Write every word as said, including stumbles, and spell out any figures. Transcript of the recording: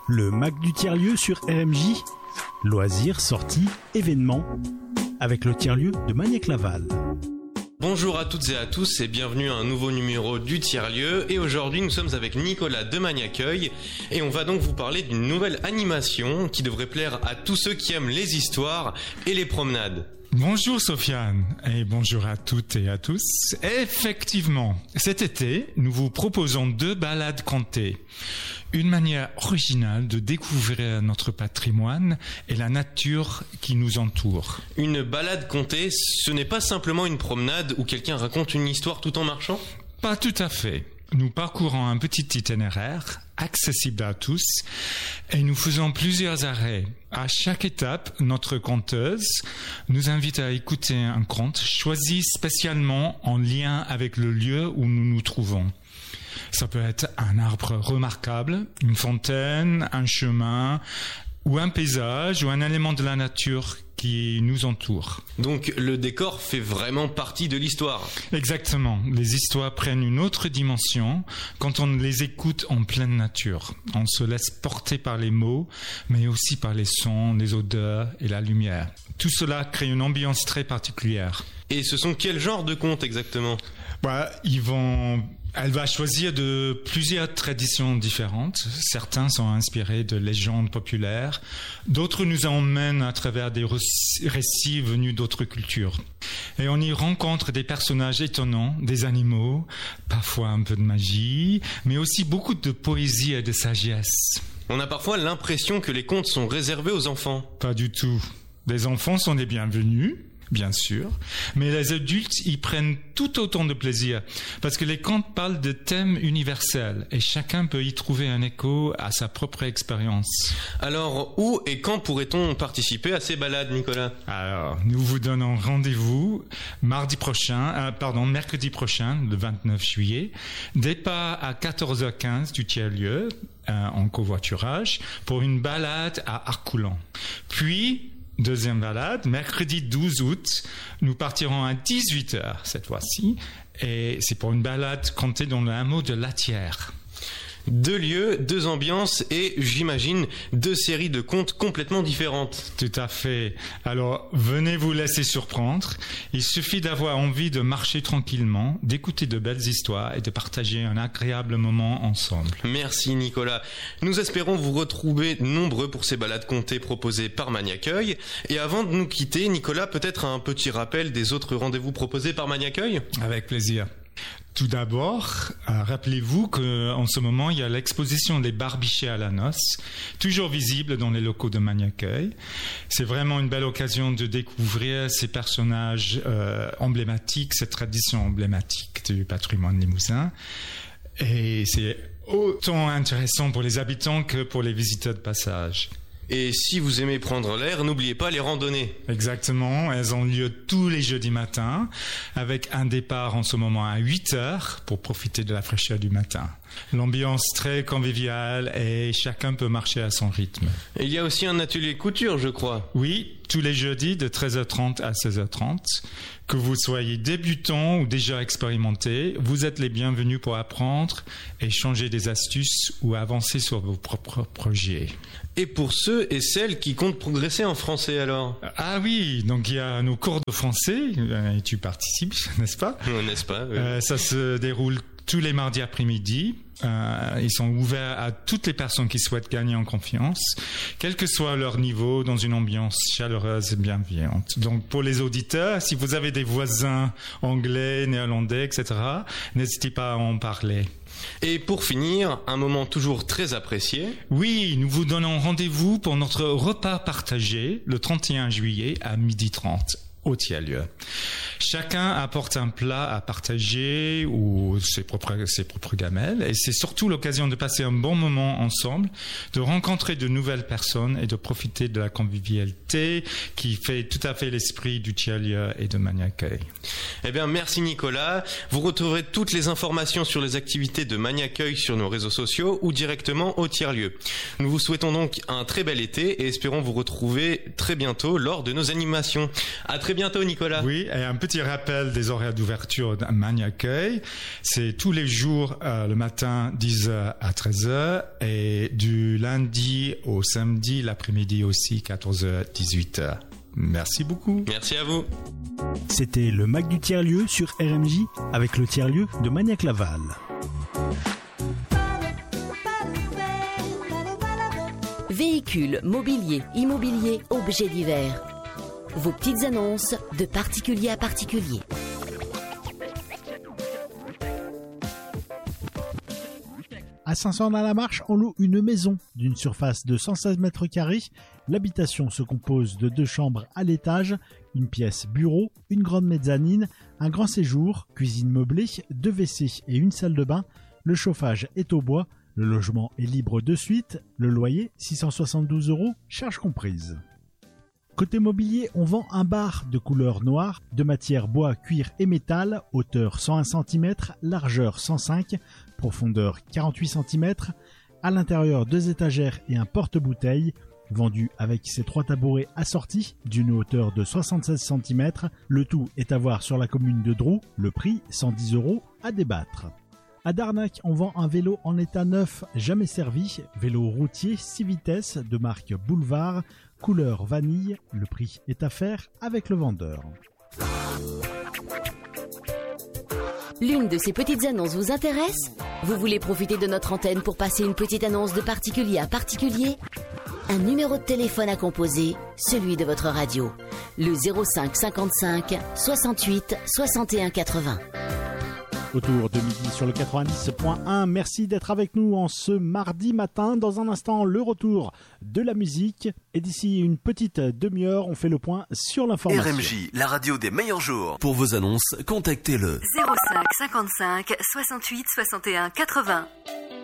Le Mac du tiers-lieu sur R M J. Loisirs, sorties, événements. Avec le tiers-lieu de Magnac-Laval. Bonjour à toutes et à tous et bienvenue à un nouveau numéro du tiers-lieu. Et aujourd'hui nous sommes avec Nicolas de Magnac-Accueil et on va donc vous parler d'une nouvelle animation qui devrait plaire à tous ceux qui aiment les histoires et les promenades. Bonjour Sofiane et bonjour à toutes et à tous. Effectivement, cet été, nous vous proposons deux balades contées. Une manière originale de découvrir notre patrimoine et la nature qui nous entoure. Une balade contée, ce n'est pas simplement une promenade où quelqu'un raconte une histoire tout en marchant ? Pas tout à fait. Nous parcourons un petit itinéraire accessible à tous et nous faisons plusieurs arrêts. À chaque étape, notre conteuse nous invite à écouter un conte choisi spécialement en lien avec le lieu où nous nous trouvons. Ça peut être un arbre remarquable, une fontaine, un chemin, ou un paysage, ou un élément de la nature qui nous entoure. Donc le décor fait vraiment partie de l'histoire. Exactement. Les histoires prennent une autre dimension quand on les écoute en pleine nature. On se laisse porter par les mots, mais aussi par les sons, les odeurs et la lumière. Tout cela crée une ambiance très particulière. Et ce sont quel genre de contes exactement ? Bah, ils vont... Elle va choisir de plusieurs traditions différentes. Certains sont inspirés de légendes populaires. D'autres nous emmènent à travers des récits venus d'autres cultures. Et on y rencontre des personnages étonnants, des animaux, parfois un peu de magie, mais aussi beaucoup de poésie et de sagesse. On a parfois l'impression que les contes sont réservés aux enfants. Pas du tout. Les enfants sont les bienvenus. Bien sûr, mais les adultes y prennent tout autant de plaisir parce que les contes parlent de thèmes universels et chacun peut y trouver un écho à sa propre expérience. Alors, où et quand pourrait-on participer à ces balades, Nicolas ? Alors, nous vous donnons rendez-vous mardi prochain, euh, pardon, mercredi prochain, le vingt-neuf juillet, départ à quatorze heures quinze du tiers-lieu euh, en covoiturage pour une balade à Arcoulan. Puis, deuxième balade, mercredi douze août, nous partirons à dix-huit heures cette fois-ci, et c'est pour une balade comptée dans le hameau de Latière. Deux lieux, deux ambiances et, j'imagine, deux séries de contes complètement différentes. Tout à fait. Alors, venez vous laisser surprendre. Il suffit d'avoir envie de marcher tranquillement, d'écouter de belles histoires et de partager un agréable moment ensemble. Merci Nicolas. Nous espérons vous retrouver nombreux pour ces balades contées proposées par Magnac-Accueil. Et avant de nous quitter, Nicolas, peut-être un petit rappel des autres rendez-vous proposés par Magnac-Accueil ? Avec plaisir. Tout d'abord, euh, rappelez-vous qu'en ce moment, il y a l'exposition des barbichets à la noce, toujours visible dans les locaux de Magnac-Accueil. C'est vraiment une belle occasion de découvrir ces personnages euh, emblématiques, cette tradition emblématique du patrimoine limousin. Et c'est autant intéressant pour les habitants que pour les visiteurs de passage. Et si vous aimez prendre l'air, n'oubliez pas les randonnées. Exactement, elles ont lieu tous les jeudis matins, avec un départ en ce moment à huit heures pour profiter de la fraîcheur du matin. L'ambiance très conviviale et chacun peut marcher à son rythme. Et il y a aussi un atelier couture, je crois. Oui, tous les jeudis de treize heures trente à seize heures trente. Que vous soyez débutant ou déjà expérimenté, vous êtes les bienvenus pour apprendre, échanger des astuces ou avancer sur vos propres projets. Et pour ceux et celles qui comptent progresser en français alors ? Ah oui, donc il y a nos cours de français, et tu participes, n'est-ce pas ? N'est-ce pas ? Oui. euh, Ça se déroule tous les mardis après-midi. Euh, ils sont ouverts à toutes les personnes qui souhaitent gagner en confiance, quel que soit leur niveau, dans une ambiance chaleureuse et bienveillante. Donc pour les auditeurs, si vous avez des voisins anglais, néerlandais, et cetera, n'hésitez pas à en parler. Et pour finir, un moment toujours très apprécié. Oui, nous vous donnons rendez-vous pour notre repas partagé le trente et un juillet à midi trente. Au tiers-lieu. Chacun apporte un plat à partager ou ses propres, ses propres gamelles et c'est surtout l'occasion de passer un bon moment ensemble, de rencontrer de nouvelles personnes et de profiter de la convivialité qui fait tout à fait l'esprit du tiers-lieu et de Magnac-Accueil. Eh bien, merci Nicolas. Vous retrouverez toutes les informations sur les activités de Magnac-Accueil sur nos réseaux sociaux ou directement au tiers-lieu. Nous vous souhaitons donc un très bel été et espérons vous retrouver très bientôt lors de nos animations. À très bientôt Nicolas. Oui, et un petit petit rappel des horaires d'ouverture de Magne Accueil. C'est tous les jours euh, le matin dix heures à treize heures et du lundi au samedi l'après-midi aussi quatorze heures à dix-huit heures. Merci beaucoup. Merci à vous. C'était le Mac du tiers-lieu sur R M J avec le tiers-lieu de Magnac-Laval. Véhicules, mobilier, immobilier, objets divers. Vos petites annonces de particulier à particulier. À Saint-Saëns-dans-la-Marche, on loue une maison d'une surface de cent seize mètres carrés. L'habitation se compose de deux chambres à l'étage, une pièce bureau, une grande mezzanine, un grand séjour, cuisine meublée, deux W C et une salle de bain. Le chauffage est au bois. Le logement est libre de suite. Le loyer, six cent soixante-douze euros, charges comprises. Côté mobilier, on vend un bar de couleur noire, de matière bois, cuir et métal, hauteur cent un centimètre, largeur cent cinq, profondeur quarante-huit centimètres. À l'intérieur, deux étagères et un porte-bouteilles, vendu avec ses trois tabourets assortis d'une hauteur de soixante-seize centimètres. Le tout est à voir sur la commune de Drou. Le prix, cent dix euros, à débattre. À Darnac, on vend un vélo en état neuf, jamais servi, vélo routier six vitesses de marque Boulevard, couleur vanille. Le prix est à faire avec le vendeur. L'une de ces petites annonces vous intéresse ? Vous voulez profiter de notre antenne pour passer une petite annonce de particulier à particulier ? Un numéro de téléphone à composer, celui de votre radio, le zéro cinq cinquante-cinq soixante-huit soixante et un quatre-vingts. Autour de midi sur le quatre-vingt-dix point un. Merci d'être avec nous en ce mardi matin. Dans un instant, le retour de la musique. Et d'ici une petite demi-heure, on fait le point sur l'information. R M J, la radio des meilleurs jours. Pour vos annonces, contactez le zéro cinq cinquante-cinq soixante-huit soixante et un quatre-vingts.